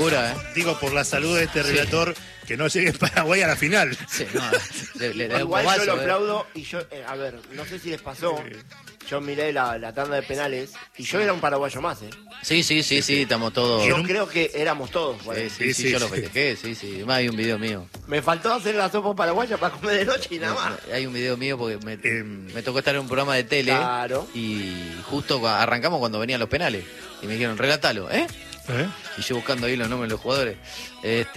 locura, ¿eh? Digo, por la salud de este relator, que no llegue Paraguay a la final. Sí, no, le da un Igual bobazo, yo lo aplaudo y yo, a ver, no sé si les pasó, yo miré la tanda de penales y yo era un paraguayo más, ¿eh? Sí, estamos todos. Yo creo que éramos todos. Bueno. Sí, yo lo festejé, sí. Además hay un video mío. Me faltó hacer la sopa paraguaya para comer de noche y nada más. Hay un video mío porque me tocó estar en un programa de tele. Claro. Y justo arrancamos cuando venían los penales. Y me dijeron, relátalo, ¿eh? Y yo buscando ahí los nombres de los jugadores. Los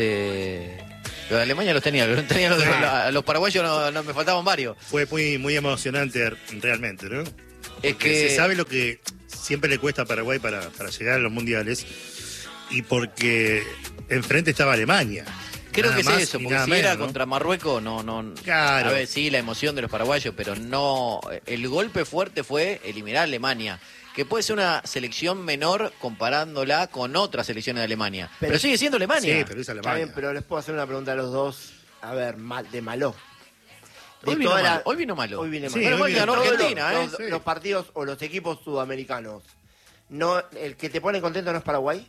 de Alemania los tenía, pero no tenía los paraguayos, no me faltaban varios. Fue muy emocionante realmente, ¿no? Es que se sabe lo que siempre le cuesta a Paraguay para llegar a los mundiales, y porque enfrente estaba Alemania. Creo que es más eso, y porque nada si menos, era ¿no? contra Marruecos, no. Claro. A ver, sí, la emoción de los paraguayos, pero no. El golpe fuerte fue eliminar a Alemania, que puede ser una selección menor comparándola con otras selecciones de Alemania. Pero sigue siendo Alemania. Sí, pero es Está Alemania. bien, pero les puedo hacer una pregunta a los dos. A ver, de malo. Hoy vino malo. Hoy viene Sí, malo. Bueno, hoy igual ganó Todos Argentina, ¿eh? los partidos o los equipos sudamericanos, no, el que te pone contento no es Paraguay.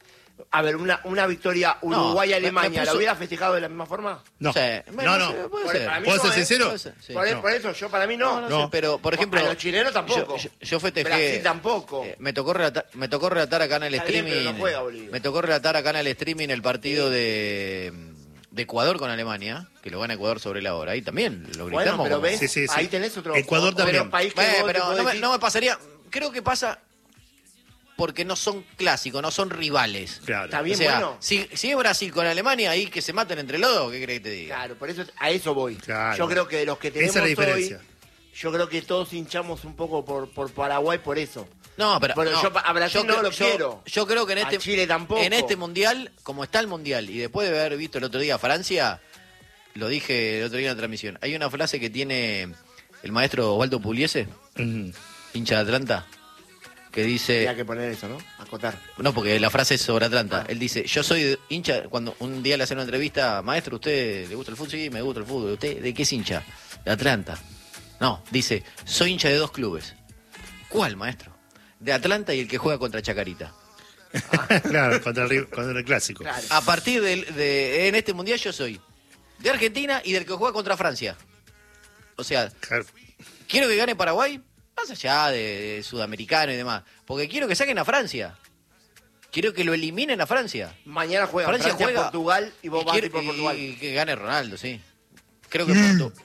A ver, una victoria Uruguay-Alemania, me ¿la puso- hubiera festejado de la misma forma? No, Sí, bueno, no. sí, puede Por- ser. para mí ¿Puedo no, ser ¿eh? sincero? Puede ser, sí. Por eso, yo para mí no. No sé, pero por ejemplo, a los chilenos tampoco. Yo festejé. Brasil tampoco. Me tocó relatar acá en el Está bien, streaming. pero no juega Bolivia. Me tocó relatar acá en el streaming el partido de Ecuador con Alemania, que lo gana Ecuador sobre la hora. Ahí también lo Bueno, gritamos. pero como- ves, Sí. ahí tenés otro. Ecuador otro también. país que Bueno, vos te pero podés no decir- me pasaría. Creo que pasa porque no son clásicos, no son rivales. Claro. Está bien, o sea, bueno. si es Brasil con Alemania, ahí que se maten entre los dos, ¿qué crees que te diga? Claro, por eso a eso voy. Claro. Yo creo que de los que tenemos Esa es la diferencia. hoy, yo creo que todos hinchamos un poco por Paraguay por eso. No, pero Bueno, no, yo a Brasil no lo yo- quiero. Yo creo que en A este Chile tampoco. en este mundial, como está el mundial, y después de haber visto el otro día a Francia, lo dije el otro día en la transmisión, hay una frase que tiene el maestro Osvaldo Pugliese, Ujú. hincha de Atlanta, que dice... Tenía que poner eso, ¿no? Acotar. No, porque la frase es sobre Atlanta. Él dice, yo soy hincha, cuando un día le hacen una entrevista, maestro, ¿usted le gusta el fútbol? Sí, me gusta el fútbol. ¿Usted de qué es hincha? De Atlanta. No, dice, soy hincha de 2 clubes. ¿Cuál, maestro? De Atlanta y el que juega contra Chacarita. Claro, contra el clásico. Claro. A partir en este mundial yo soy de Argentina y del que juega contra Francia. O sea, Claro. quiero que gane Paraguay, más allá de sudamericano y demás, porque quiero que saquen a Francia. Quiero que lo eliminen a Francia. Mañana juega Francia juega Portugal y vos vas a ir por Portugal. y que gane Ronaldo, sí. Creo que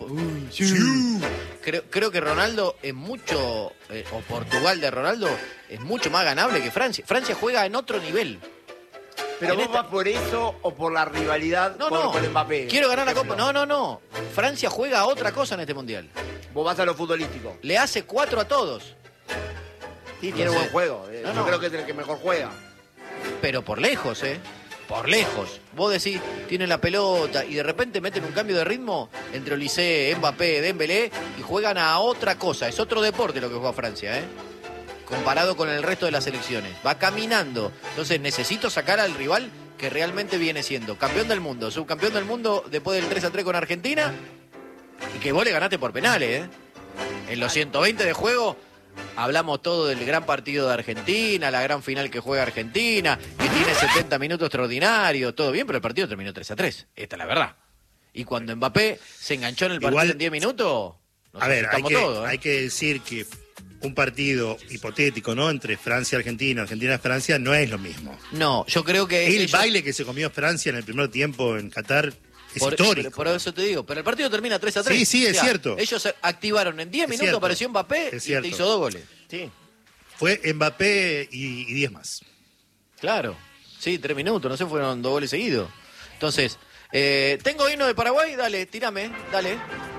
creo que Ronaldo es mucho, o Portugal de Ronaldo es mucho más ganable que Francia. Francia juega en otro nivel. Pero en vos esta- vas por eso o por la rivalidad No, con Mbappé. Quiero ganar la Por Copa. ejemplo. No. Francia juega a otra cosa en este mundial. Vos vas a lo futbolístico. Le hace 4 a todos, Sí, tiene No sé. buen juego. No, Yo no. creo que es el que mejor juega. pero por lejos, Por lejos. Vos decís, tiene la pelota y de repente meten un cambio de ritmo entre Olise, Mbappé, Dembélé y juegan a otra cosa. Es otro deporte lo que juega Francia, comparado con el resto de las selecciones. Va caminando. Entonces necesito sacar al rival que realmente viene siendo campeón del mundo, subcampeón del mundo después del 3-3 con Argentina y que vos le ganaste por penales, En los 120 de juego hablamos todo del gran partido de Argentina, la gran final que juega Argentina, que tiene 70 minutos extraordinarios, todo bien, pero el partido terminó 3-3. Esta es la verdad. Y cuando Mbappé se enganchó en el partido Igual, en 10 minutos, nos A ver, asustamos todos, hay que decir que un partido hipotético, ¿no? Entre Francia y Argentina, Argentina y Francia, no es lo mismo. No, yo creo que El ellos- baile que se comió Francia en el primer tiempo en Qatar es histórico. Por eso te digo, pero el partido termina 3-3. Sí, es cierto. Ellos activaron en 10 Es minutos, cierto. apareció Mbappé Es y te cierto. hizo 2 goles. Sí. Fue Mbappé y 10 más. Claro, sí, 3 minutos, no sé, fueron 2 goles seguidos. Entonces, tengo himno de Paraguay, dale, tírame, dale.